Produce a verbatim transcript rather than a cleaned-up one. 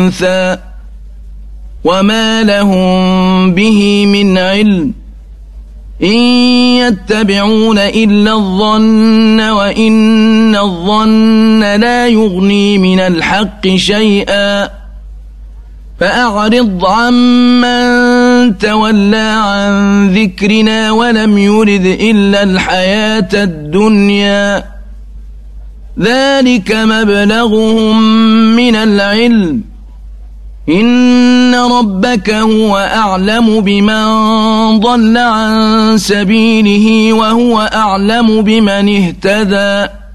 أنثى وما لهم به من علم إن يتبعون إلا الظن وإن الظن لا يغني من الحق شيئا فأعرض عمن تولى عن ذكرنا ولم يرد إلا الحياة الدنيا ذلك مبلغهم من العلم إن ربك هو أعلم بمن ضل عن سبيله وهو أعلم بمن اهتدى